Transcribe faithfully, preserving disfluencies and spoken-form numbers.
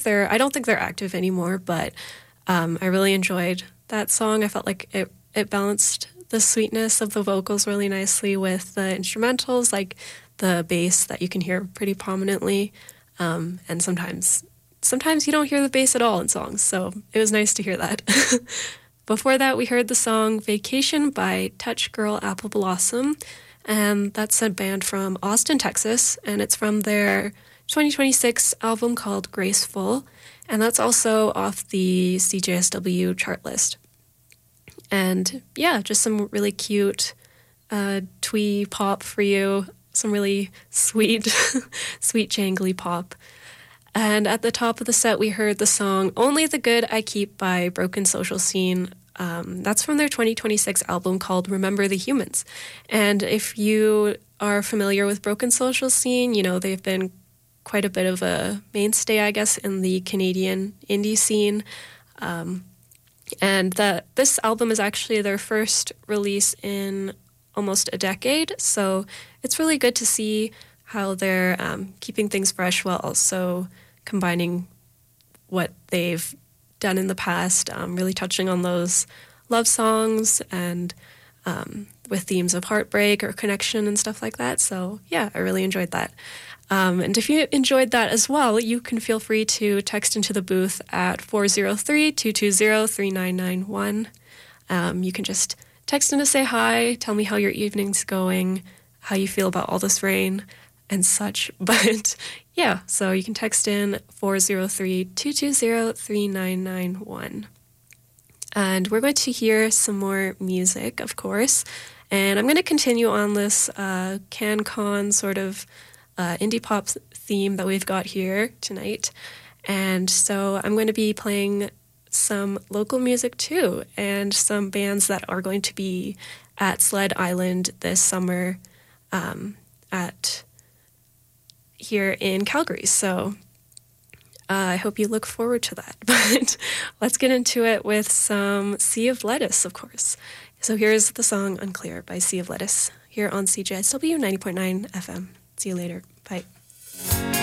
they're, I don't think they're active anymore, but um, I really enjoyed that song. I felt like it, it balanced the sweetness of the vocals really nicely with the instrumentals, like the bass that you can hear pretty prominently. Um, and sometimes, sometimes you don't hear the bass at all in songs. So it was nice to hear that. Before that, we heard the song Vacation by Touch Girl Apple Blossom. And that's a band from Austin, Texas. And it's from their twenty twenty-six album called Graceful. And that's also off the C J S W chart list. And yeah, just some really cute uh, twee pop for you. Some really sweet, sweet jangly pop. And at the top of the set, we heard the song Only the Good I Keep by Broken Social Scene. Um, that's from their twenty twenty-six album called Remember the Humans. And if you are familiar with Broken Social Scene, you know, they've been quite a bit of a mainstay, I guess, in the Canadian indie scene. Um, and that this album is actually their first release in almost a decade. So it's really good to see how they're um, keeping things fresh while also combining what they've done in the past, um, really touching on those love songs and um, with themes of heartbreak or connection and stuff like that. So yeah, I really enjoyed that. Um, and if you enjoyed that as well, you can feel free to text into the booth at four oh three, two two zero, three nine nine one. Um, you can just text in to say hi, tell me how your evening's going, how you feel about all this rain and such. But yeah, so you can text in four oh three, two two zero, three nine nine one. And we're going to hear some more music, of course. And I'm going to continue on this uh, CanCon sort of uh, indie pop theme that we've got here tonight. And so I'm going to be playing some local music too, and some bands that are going to be at Sled Island this summer um, at here in Calgary. So uh, I hope you look forward to that. But let's get into it with some Sea of Lettuce, of course. So here's the song Unclear by Sea of Lettuce here on C J S W ninety point nine F M. See you later. Bye.